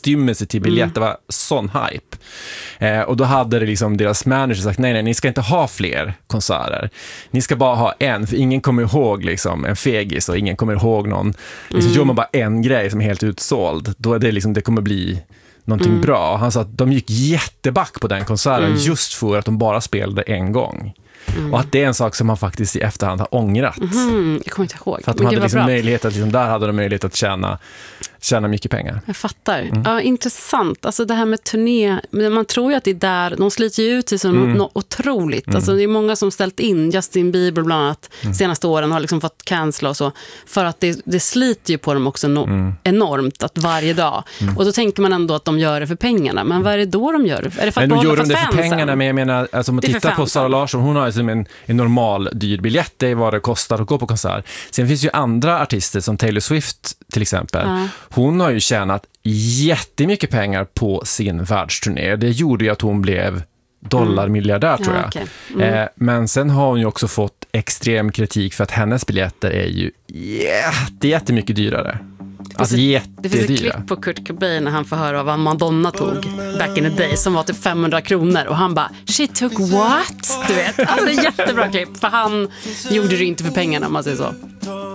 förstymmelse till biljett. Det var sån hype. Och då hade det liksom deras manager sagt nej, ni ska inte ha fler konserter. Ni ska bara ha en, för ingen kommer ihåg liksom en fegis och ingen kommer ihåg någon. Liksom gör man bara en grej som är helt utsåld, då är det liksom, det kommer bli någonting bra. Han sa att de gick jätteback på den konserten just för att de bara spelade en gång. Och att det är en sak som man faktiskt i efterhand har ångrat. Jag kommer inte ihåg. För att de hade liksom möjlighet att, liksom, där hade de möjlighet att tjäna mycket pengar. Jag fattar. Ja, intressant. Alltså det här med turné, man tror ju att det är där, de sliter ju ut sig som något otroligt. Alltså det är många som ställt in, Justin Bieber bland annat, senaste åren har liksom fått cancella och så, för att det sliter ju på dem också enormt att varje dag. Och då tänker man ändå att de gör det för pengarna. Men vad är det då de gör? Är det för att de gör för det för pengarna, men jag menar, alltså, om man tittar på Sara Larsson, hon har liksom en normal dyr biljett, det är vad det kostar att gå på konsert. Sen finns ju andra artister som Taylor Swift till exempel. Hon har ju tjänat jättemycket pengar på sin världsturné. Det gjorde ju att hon blev dollarmiljardär tror jag. Okay. Men sen har hon ju också fått extrem kritik för att hennes biljetter är ju jättemycket dyrare. Alltså det finns ett klipp på Kurt Cobain när han får höra vad Madonna tog back in the day som var typ 500 kronor och han bara, she took what? Du vet, alltså det är jättebra klipp för han gjorde det inte för pengarna om man säger så.